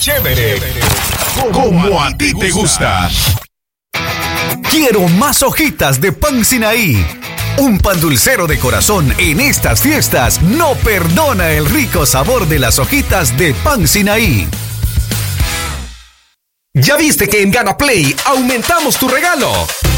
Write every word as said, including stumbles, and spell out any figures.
chévere, como a ti te gusta. Quiero más hojitas de pan Sinaí. Un pan dulcero de corazón en estas fiestas no perdona el rico sabor de las hojitas de pan Sinaí. ¿Ya viste que en Gana Play aumentamos tu regalo?